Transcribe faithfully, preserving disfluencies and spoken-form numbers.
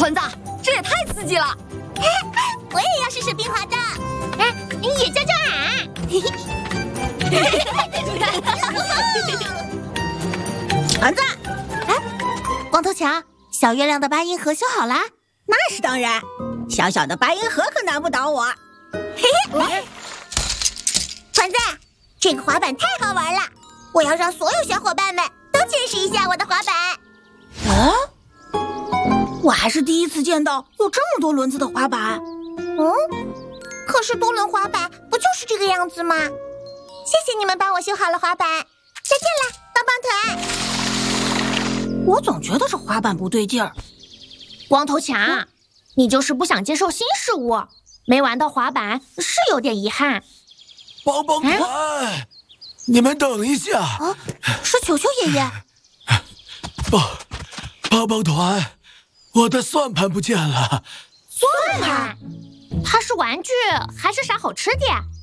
团子，这也太刺激了！ 我也要试试冰滑的。 哎，也教教俺。 团子，哎，光头强，小月亮的八音盒修好啦？ 那是当然，小小的八音盒可难不倒我。 嘿嘿，团子，这个滑板太好玩了，我要让所有小伙伴们都见识一下我的滑板。 啊？我还是第一次见到有这么多轮子的滑板。 嗯，可是多轮滑板不就是这个样子吗？谢谢你们帮我修好了滑板，再见了，棒棒团。 我总觉得这滑板不对劲儿。 光头强，嗯、你就是不想接受新事物，没玩到滑板是有点遗憾。 棒棒团，嗯、你们等一下。 啊，是球球爷爷。 棒棒棒团，我的算盘不见了。 算盘？它是玩具还是啥好吃的？